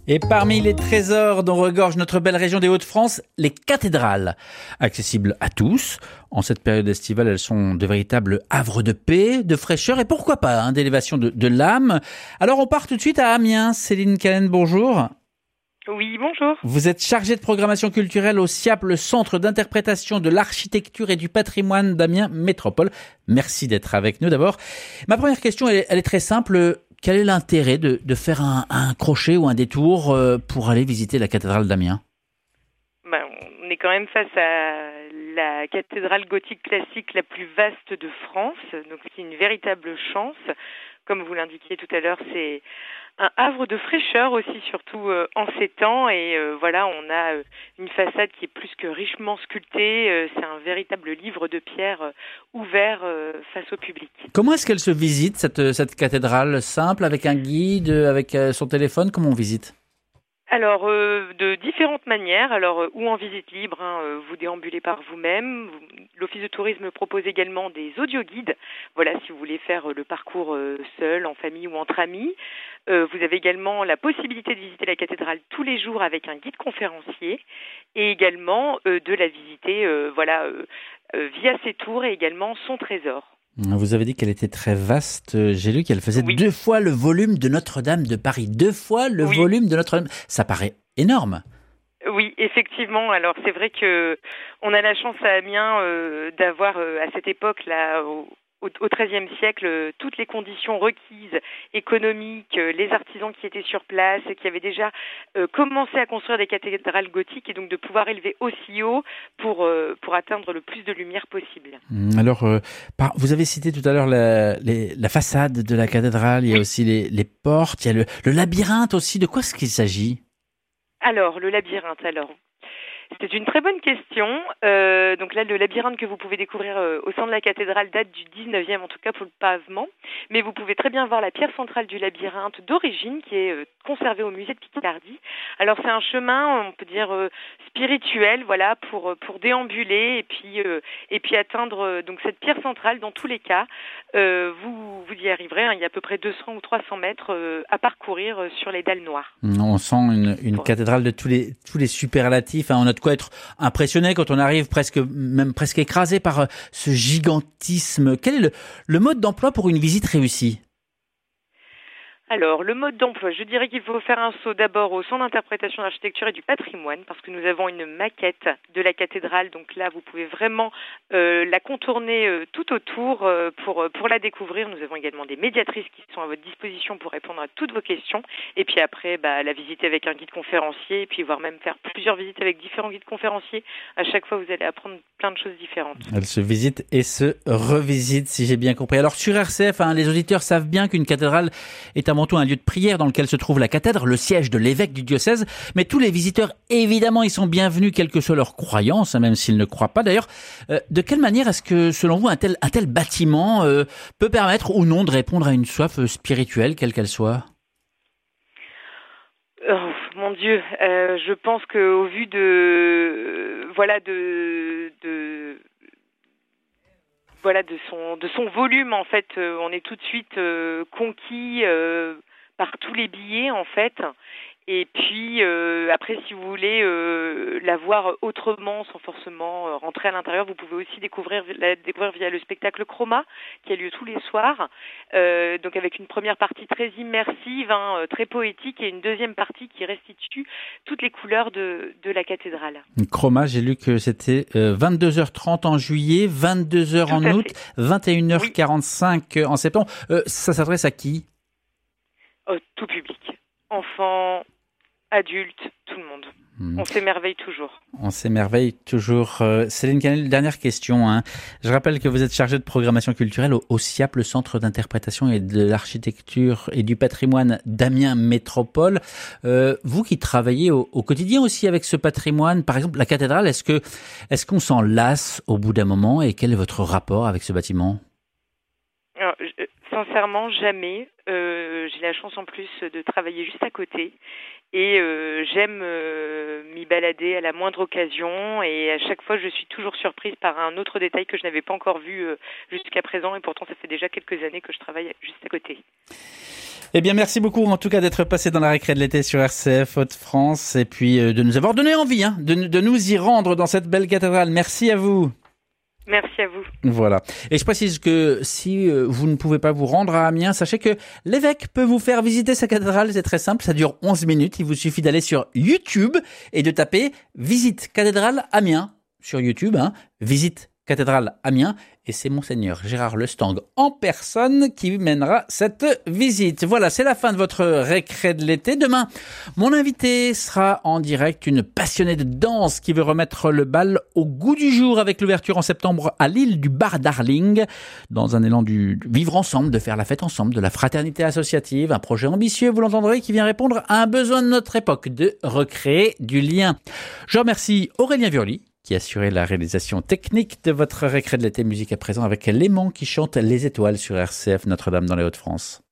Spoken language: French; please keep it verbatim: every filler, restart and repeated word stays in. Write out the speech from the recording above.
Et parmi les trésors dont regorge notre belle région des Hauts-de-France, les cathédrales. Accessibles à tous. En cette période estivale, elles sont de véritables havres de paix, de fraîcheur et pourquoi pas hein, d'élévation de, de l'âme. Alors on part tout de suite à Amiens. Céline Callen, bonjour. Oui, bonjour. Vous êtes chargée de programmation culturelle au SIAP, le Centre d'interprétation de l'architecture et du patrimoine d'Amiens Métropole. Merci d'être avec nous d'abord. Ma première question, elle, elle est très simple. Quel est l'intérêt de, de faire un, un crochet ou un détour euh, pour aller visiter la cathédrale d'Amiens ? Ben, on est quand même face à la cathédrale gothique classique la plus vaste de France, donc c'est une véritable chance. Comme vous l'indiquiez tout à l'heure, c'est un havre de fraîcheur aussi, surtout euh, en ces temps. Et euh, voilà, on a euh, une façade qui est plus que richement sculptée. Euh, c'est un véritable livre de pierre euh, ouvert euh, face au public. Comment est-ce qu'elle se visite, cette, cette cathédrale simple, avec un guide, avec euh, son téléphone ? Comment on visite ? Alors, euh, de différentes manières. Alors, euh, ou en visite libre, hein, euh, vous déambulez par vous-même. Vous, l'Office de tourisme propose également des audioguides. Voilà, si vous voulez faire euh, le parcours euh, seul, en famille ou entre amis. Euh, vous avez également la possibilité de visiter la cathédrale tous les jours avec un guide conférencier et également euh, de la visiter euh, voilà, euh, euh, via ses tours et également son trésor. Vous avez dit qu'elle était très vaste. J'ai lu qu'elle faisait Oui. deux fois le volume de Notre-Dame de Paris. Deux fois le Oui. volume de Notre-Dame. Ça paraît énorme. Oui, effectivement. Alors c'est vrai que on a la chance à Amiens euh, d'avoir euh, à cette époque là au, au treizième siècle euh, toutes les conditions requises économiques, euh, les artisans qui étaient sur place et qui avaient déjà euh, commencé à construire des cathédrales gothiques et donc de pouvoir élever aussi haut pour euh, pour atteindre le plus de lumière possible. Alors, euh, par, vous avez cité tout à l'heure la, les, la façade de la cathédrale. Il y a aussi les, les portes. Il y a le, le labyrinthe aussi. De quoi est-ce qu'il s'agit ? Alors, le labyrinthe, alors. C'est une très bonne question. Euh, donc là, le labyrinthe que vous pouvez découvrir euh, au sein de la cathédrale date du dix-neuvième, en tout cas pour le pavement. Mais vous pouvez très bien voir la pierre centrale du labyrinthe d'origine qui est euh, conservée au musée de Picardie. Alors c'est un chemin, on peut dire euh, spirituel, voilà, pour pour déambuler et puis euh, et puis atteindre euh, donc cette pierre centrale. Dans tous les cas, euh, vous vous y arriverez. Hein, il y a à peu près deux cents ou trois cents mètres euh, à parcourir euh, sur les dalles noires. On sent une, une cathédrale de tous les tous les superlatifs. Hein. On a de quoi être impressionné quand on arrive presque même presque écrasé par euh, ce gigantisme. Quel est le, le mode d'emploi pour une visite réussie ? Alors, le mode d'emploi, je dirais qu'il faut faire un saut d'abord au Centre d'interprétation de l'architecture et du patrimoine parce que nous avons une maquette de la cathédrale. Donc là, vous pouvez vraiment euh, la contourner euh, tout autour euh, pour pour la découvrir. Nous avons également des médiatrices qui sont à votre disposition pour répondre à toutes vos questions. Et puis après, bah, la visiter avec un guide conférencier et puis voire même faire plusieurs visites avec différents guides conférenciers. À chaque fois, vous allez apprendre plein de choses différentes. Elle se visite et se revisite, si j'ai bien compris. Alors sur R C F, hein, les auditeurs savent bien qu'une cathédrale est un avant tout un lieu de prière dans lequel se trouve la cathèdre, le siège de l'évêque du diocèse. Mais tous les visiteurs, évidemment, ils sont bienvenus, quelle que soit leur croyance, même s'ils ne croient pas. D'ailleurs, euh, de quelle manière est-ce que, selon vous, un tel, un tel bâtiment euh, peut permettre ou non de répondre à une soif spirituelle, quelle qu'elle soit ? Oh, mon Dieu, euh, je pense qu'au vu de, euh, voilà, de, de Voilà, de son de son volume en fait, euh, on est tout de suite euh, conquis euh, par tous les billets en fait. Et puis euh, après, si vous voulez euh, la voir autrement, sans forcément euh, rentrer à l'intérieur, vous pouvez aussi découvrir la découvrir via le spectacle Chroma qui a lieu tous les soirs. Euh, donc avec une première partie très immersive, hein, très poétique, et une deuxième partie qui restitue toutes les couleurs de de la cathédrale. Chroma, j'ai lu que c'était euh, vingt-deux heures trente en juillet, vingt-deux heures en août, vingt et une heures quarante-cinq oui. en septembre. Euh, ça s'adresse à qui ? Oh, tout public, enfants, adultes, tout le monde. Mmh. On s'émerveille toujours. On s'émerveille toujours. Euh, Céline Callen, dernière question. Hein. Je rappelle que vous êtes chargée de programmation culturelle au, au SIAP, le Centre d'interprétation et de l'architecture et du patrimoine d'Amiens Métropole. Euh, vous qui travaillez au, au quotidien aussi avec ce patrimoine, par exemple la cathédrale, est-ce que est-ce qu'on s'en lasse au bout d'un moment et quel est votre rapport avec ce bâtiment ? Alors, je... sincèrement, jamais. Euh, j'ai la chance en plus de travailler juste à côté et euh, j'aime euh, m'y balader à la moindre occasion et à chaque fois je suis toujours surprise par un autre détail que je n'avais pas encore vu euh, jusqu'à présent et pourtant ça fait déjà quelques années que je travaille juste à côté. Eh bien, merci beaucoup en tout cas d'être passé dans la récré de l'été sur R C F Hauts-de-France et puis euh, de nous avoir donné envie hein, de, de nous y rendre dans cette belle cathédrale. Merci à vous. Merci à vous. Voilà. Et je précise que si vous ne pouvez pas vous rendre à Amiens, sachez que l'évêque peut vous faire visiter sa cathédrale. C'est très simple, ça dure onze minutes. Il vous suffit d'aller sur YouTube et de taper « Visite cathédrale Amiens » sur YouTube. Hein. Visite cathédrale Amiens. Et c'est Monseigneur Gérard Lestang en personne qui mènera cette visite. Voilà, c'est la fin de votre récré de l'été. Demain, mon invité sera en direct, une passionnée de danse qui veut remettre le bal au goût du jour avec l'ouverture en septembre à l'île du Bar Darling. Dans un élan du vivre ensemble, de faire la fête ensemble, de la fraternité associative. Un projet ambitieux, vous l'entendrez, qui vient répondre à un besoin de notre époque, de recréer du lien. Je remercie Aurélien Viorly, qui a assuré la réalisation technique de votre récré de l'été. Musique à présent avec Léman qui chante Les Étoiles sur R C F Notre-Dame dans les Hauts-de-France.